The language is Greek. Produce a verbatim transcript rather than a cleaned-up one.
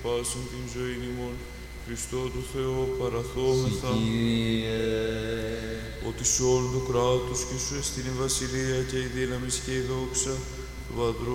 πάσιν την ζωήν ημών, Χριστό του Θεό παραθόμεθα. Ότι σ' όλου του κράτους και σου εστίν η βασιλεία και η δύναμη και η δόξα του Πατρός